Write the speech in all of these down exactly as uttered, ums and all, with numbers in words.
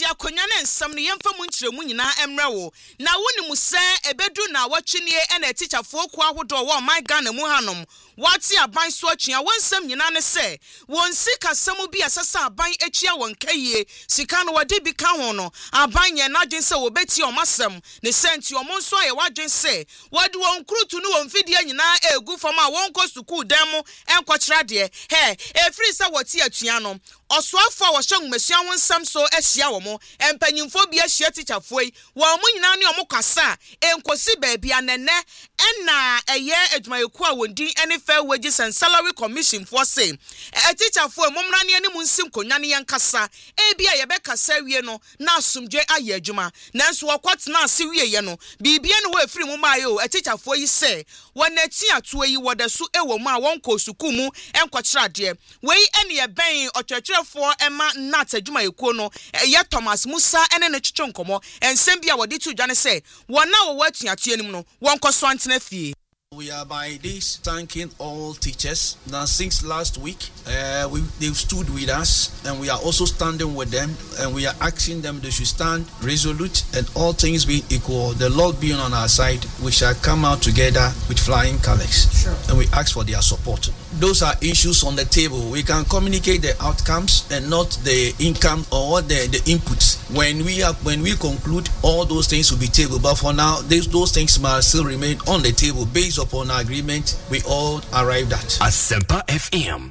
akonya na nsam ne yemfa mu nkyeremu nyina emrewo na woni mu se ebedu na wotwenie e na teacherfo ku ahodo wo my Ghana mu hanom wati aban so atwea wonsam nyina ne se wonsi kasam bi asasa aban atwea wonkayie sika no wode bi ka ho no aban ye na dwen se wobeti omasem ne senti omo nso aye wadwen se wode won krutu no wonfidie nyina egu fam a wonko suku dan mu enkokyera de he efri se woti atwea no Oswafo wo hye ngumesua wonsam so ahia wo mo empanyimfo bi ahia teacherfo yi wo mo nyina ne omo kwasa enkosi baabi anene enna eye adwumayeku a wondi ene fair wages and salary commission for say e teacherfo momra ne ne munsim konwa ne yankasa e bia ye be kasa wie no na asumdwe aye adwuma nanso wokotena ase wie ye no bibia ne wo afiri mu maayo e teacherfo yi say wonati ato yi wodasu e wo mu a wonko suku mu enkokyera de wei ene ye ben otwetwe for Emma Nat adwumayekuo no ye Thomas Musa ene ne twetwe nkomo ensem bia wodi tu dwane say wona wo watuatua nim no wonkoso antena fie. We are by this thanking all teachers. Now, since last week, uh, we, they've stood with us, and we are also standing with them, and we are asking them they should stand resolute, and all things being equal, the Lord being on our side, we shall come out together with flying colors. Sure. And we ask for their support. Those are issues on the table. We can communicate the outcomes and not the income or the, the inputs. When we are, when we conclude, all those things will be tabled. But for now, these, those things must still remain on the table based upon our agreement we all arrived at. Asempa F M.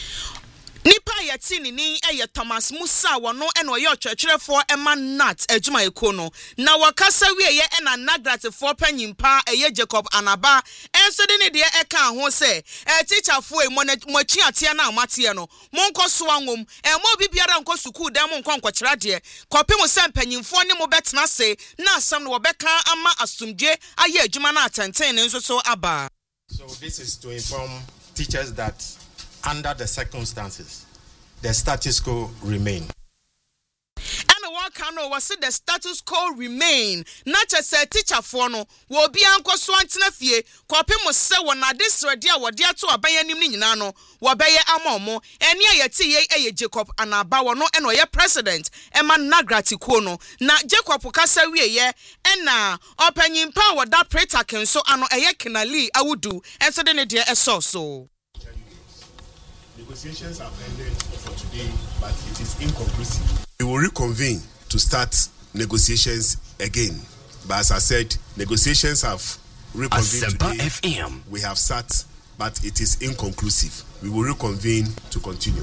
Nipa yatini ni eye Thomas Musa wano eno ye otwetwerefo Emma Nat adwumayekuo no na wakasa wie ye ena nagratefo panyimpa eye Jacob Anaba enso de ne de eka ho se e teacherfo e mochi atia na amatie no monkoso anwom e mo bibiara nko suku dan mo nko nkokyera de kopem se panyimfo ne mo betena se na asam no wobeka ama asumdwe aye adwuma na atenten ne nso so aba. So this is to inform teachers that under the circumstances, the status quo remain. And what can was the status quo remain? Not just a teacher for no, will be uncle Swantina fie, copy must say one at this redia, what dear to a bayanim nano, wabaya amomo, and ye tea a Jacob and a bawano and or president, Emma Nagrati Kono, na Jacob Pukasa we ye, and now, opening power that pretaken so ano a yakinali I would do, and so then a dear a so. Negotiations have ended for today, but it is inconclusive. We will reconvene to start negotiations again. But as I said, negotiations have reconvened Asempa today. F M. We have sat, but it is inconclusive. We will reconvene to continue.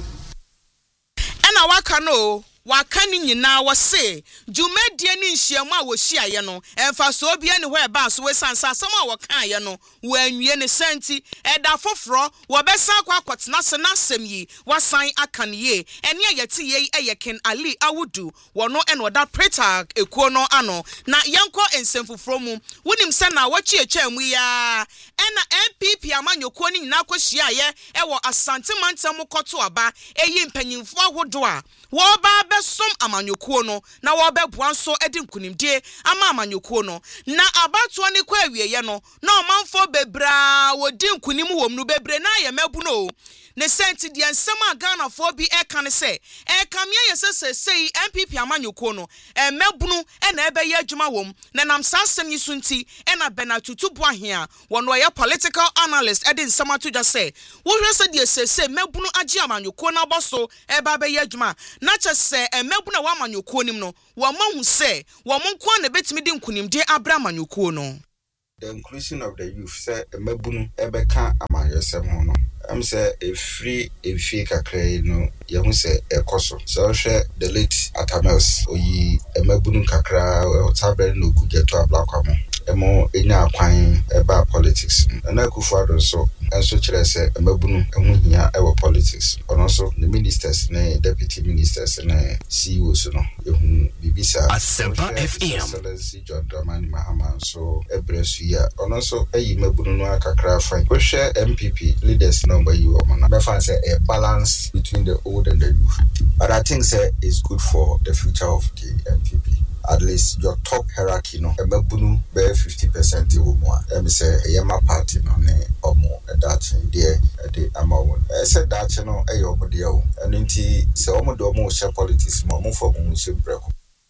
And our cano. Wakani nyina wase dwumadie ni nhyiamu a wohia ye no emfa so bia ne ho eba so wesansa asam a wokan ye no wanwie ne santi eda foforo wobesa kwa kwotena se na asem yi wasan akan ye ene ayete ye ayeken Ali Awudu wono ene oda preta ekuo no ano na yenko ensemfoforo mu wonim se na wachi echamu ya ena N P P amanyoko ni nyina akohia ye ewo Asante Mantam koto aba eyi mpanyimfo ahodo a wo ba som amanyokuo no na wo beboa nso edi nkunimdie ama amanyokuo no na abatoa ne kwa awie ye no na omanfo bebra wodi nkunim wom no bebre na ye mabu no ne senti de nsem a Ghana fo bi e kan se e kamia ye sese sei N P P amanyokuo no e mabunu e na ebe ye adwuma wom na nam sansem yi sunti e na Benatutu Boahia wono ye political analyst edi nsem atoja se wo hwese de sese mabunu agi amanyokuo na boso e ba be ye adwuma na chese e mabunu wa amanyokuo nim no wo mahu se wo monko na betimi di nkunimde abra amanyokuo no. The inclusion of the youth say mabunu ebeka amanyesem ho no am say a free a fake kakra no ye hu say ekoso so hwe the late Atamels oyi mabunu kakra o tabre no kujeto ablakwa emo enya akwan eba politics na Akufo-Addo so enso kire say mabunu ehu hia ewo politics ono so the ministers ne deputy ministers ne C E Os no ehu bibisa Asempa F M Excellency John Dramani Mahama so ebresu ya ono so eyi mabunu no akakra fan we share M P P leaders number you omana be fan say a balance between the old and the youth, but I think say is good for the future of the M P P. At least your top hierarchy no emabunu be fifty percent e wo mu a em say eyema party no ne omo edache de de amawo e say dache no e yo mo de o eno nti say omo do omo share politics mo omo for omo share breko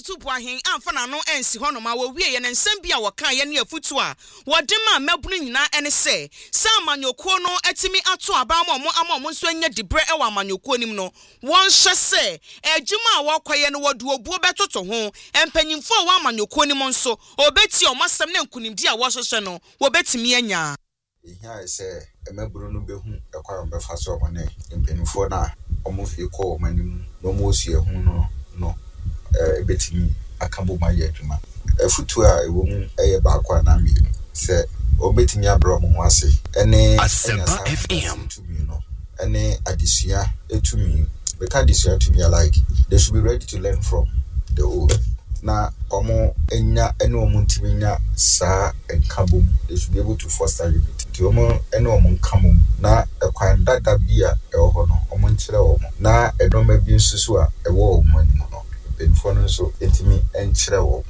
tutu boahen amfa na no ensi ho no ma wo wie ye ne nsem bia wo kan ye ne afutu a wode ma mabunu nyina ene se sa amanyoko no atimi ato aba ma mo ama mo nso anya dibre e wa amanyoko nim no won hye se ejuma a wo kwaye no wodu obuo betoto ho empanyimfo wa amanyoko nim nso obeti o masem na nkunimdi a wo hye no wo betimi anya ihe ise emeburu no behu ekwa mbefa so omane empanyimfo na omofie ko omanim no mo osie hu no no eh betimi akabo ma ye adwuma afutu a ewo mu eye ba kwa na mi se obetimi abro mo ase ene Asempa F M no ene adisua etumi we can adisua to me like they should be ready to learn from the old na omo enya ene omo ntimi nya sa enkabom they should be able to foster unity to omo ene omo nkamom na ekwan dada bia e ho no omo nkyere omo na edoma bi nsusu a ewo omo anim no benfo no so etimi enkyere wo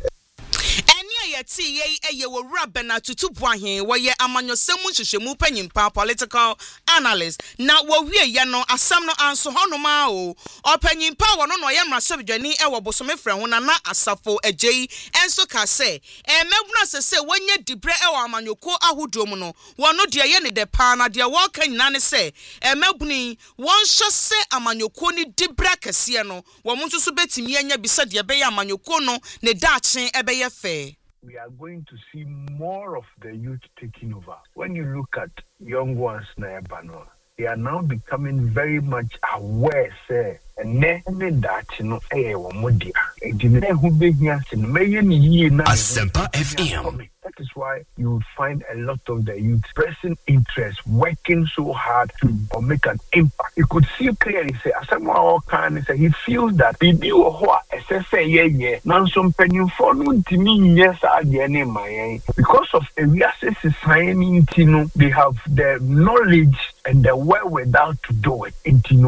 ti ye eye wo rubber na tutu boahen wo ye amanyosemu hyehyemu panyimpa political analyst na wo wie ye no asam no anso honoma o opanyimpa wo no no ye mrasobdwani e wo bosome frɛ ho na na asafo agei enso ka se e mebuna sese wonye dibre e wo amanyoko ahodo mu no wo no de ye ne de pa na de wo ka nyina ne se e mebuni won hye se amanyoko ni dibre kase no wo mo nso betimi anya bisa de be ye amanyoko no ne daachen e be ye fe. We are going to see more of the youth taking over. When you look at young ones na Bano, they are now becoming very much aware, say, and then that you know, eh, womodia. Edine hu behia se me ye ni yie na Asempa F M. That is why you will find a lot of the youth pressing interest, working so hard to or make an impact. You could see clearly say, as someone can say, he feels that the new hoa S S A yeah, now some penny for no timi yes at the name because of a reassess society, they have the knowledge and the wherewithal to do it.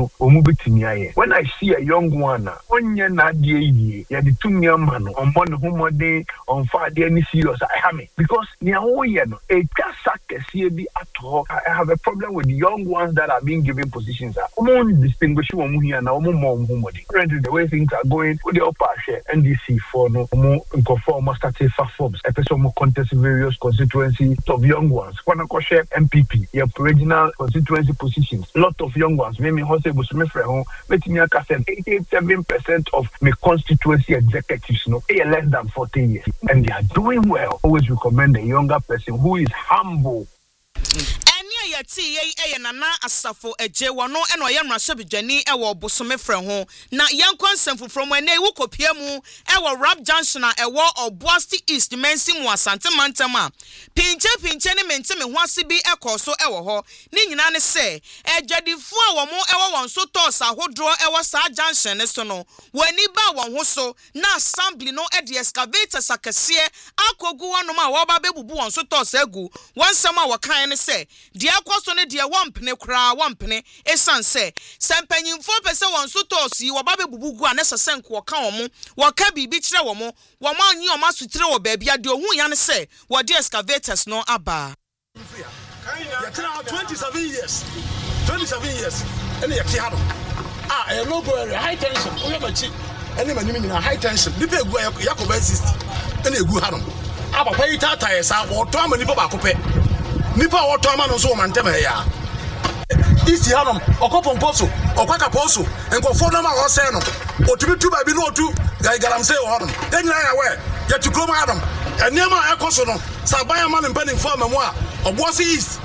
When I see a young one, on your nadia, ya the two young man on one home day on Friday, any serious I have me because near all year, a casac C B at all. I have a problem with the young ones that are being given positions. I'm only distinguishing one here now, more homody. Currently, the way things are going with the upper share N D C for no more conform started for forms, a person more contest various constituencies of young ones. One of share M P P, your original constituency positions. A lot of young ones, maybe Jose Busumefre, let me say eighty-seven percent of my constituency executives, no, are less than forty years, and they are doing well. Always recommend a younger person who is humble. Ti ye e na na asafo eje wono e no ye mrashabidwani e wo bosome frɛ ho na yen konsem foforo mu na e wo kopia mu e wo rap junction e wo Obuasti East mensi mu asante mantam a pinche pinche ne mente me ho ase bi e kɔ so e wo ho ni nyina ne se ejadifo a wo mo e wo won so tos ahodro e wo sa junction ne so no wani ba won ho so na assembly no e de excavators akese akogu wonom a wo ba bebubu won so tos agu won sem a wo kan ne se de kwaso ne de wampene kra wampene esanse sempanyimfo pese won so tosi wo ba bebubugu a ne sesenko ka wo wo ka bibi kire wo mo wo ma nyi o ma sutire wo ba bia de ohun ya ne se wo de excavators no aba ya tena twenty-seven years twenty-seven years ene ya kiano ah e logo area high tension o ya bachi ene manimi nyina high tension nipa egu yakoba sixty ene egu hanom abapa yi tata esa wo to amani ba ko pe nipa woto amano so mantem ya isi hanom okopo mposo okwaka poso enkofo no ma ho se no otubi tuba bi no otu garam se ho hanom tenyina ya we ya tukoma hanom eniema ekoso no sabaya man mpani fo amamu a Obuasi East